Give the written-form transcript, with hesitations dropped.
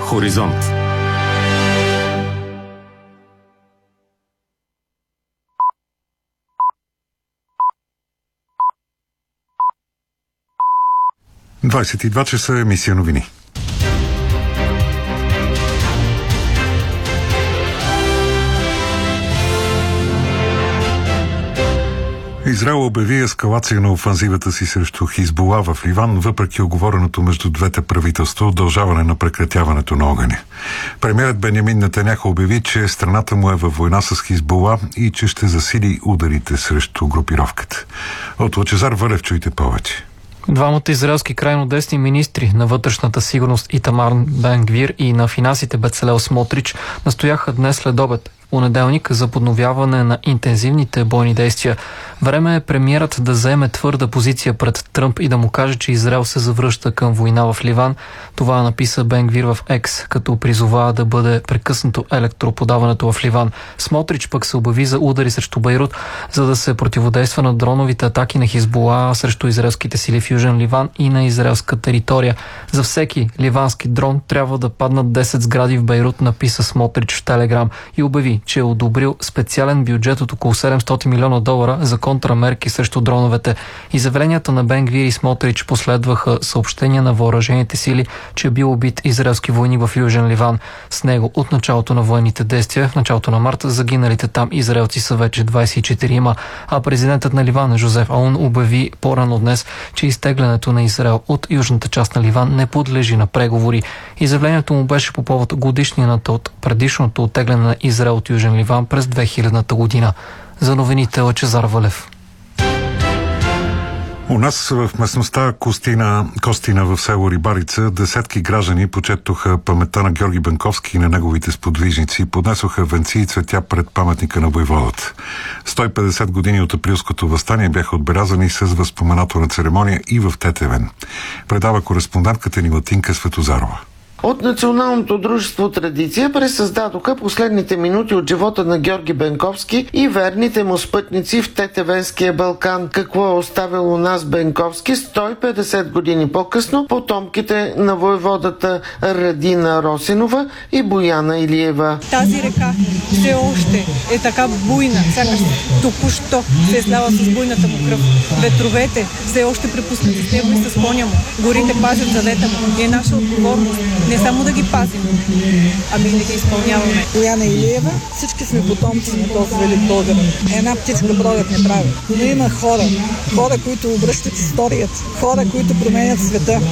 Хоризонт. Двадесет и два часа, емисия новини. Израел обяви ескалация на офанзивата си срещу Хизбула в Ливан, въпреки уговореното между двете правителства удължаване на прекратяването на огъня. Премиерът Бенямин Нетаняху обяви, че страната му е във война с Хизбула и че ще засили ударите срещу групировката. От Лъчезар Вълев чуйте повече. Двамата израелски крайно десни министри на вътрешната сигурност Итамар Бен Гвир и на финансите Бецалел Смотрич настояха днес след обед, понеделник, за подновяване на интензивните бойни действия. Време е премиерът да заеме твърда позиция пред Тръмп и да му каже, че Израел се завръща към война в Ливан. Това написа Бен Гвир в Екс, като призова да бъде прекъснато електроподаването в Ливан. Смотрич пък се обяви за удари срещу Бейрут, за да се противодейства на дроновите атаки на Хизбула срещу израелските сили в Южен Ливан и на израелска територия. За всеки ливански дрон трябва да паднат 10 сгради в Бейрут, написа Смотрич в Телеграм и обяви, че е одобрил специален бюджет от около $700 милиона за контрамерки срещу дроновете. Изявленията на Бен Гвир и Смотрич последваха съобщения на въоръжените сили, че е бил убит израелски войник в Южен Ливан. С него от началото на военните действия, в началото на март, загиналите там израелци са вече 24, а президентът на Ливан Жозеф Аун обяви по-рано днес, че изтеглянето на Израел от южната част на Ливан не подлежи на преговори. Изявлението му беше по повод годишнината от предишното оттегляне на Израел от Южен Ливан през 2000-та година. За новините Лъчезар Вълев. У нас в местността Костина в село Рибарица десетки граждани почетоха паметта на Георги Бенковски и на неговите сподвижници, поднесоха венци и цветя пред паметника на войводата. 150 години от априлското въстание бяха отбелязани с възпоменателна церемония и в Тетевен. Предава кореспондентката ни Латинка Светозарова. От Националното дружество Традиция пресъздадоха последните минути от живота на Георги Бенковски и верните му спътници в Тетевенския Балкан. Какво е оставил у нас Бенковски 150 години по-късно, потомките на войводата Радина Росинова и Бояна Илиева. Тази река все още е така буйна, сякаш току-що се е сляла с буйната му кръв. Ветровете все още препускат с него и с коня му. Горите пазят завета му и е наша отговорност не само да ги пазим, ами да ги изпълняваме. Бояна Илиева, всички сме потомци на този велик българ. Една птичка бродът не прави. Но има хора, които обръщат историята, хора, които променят света.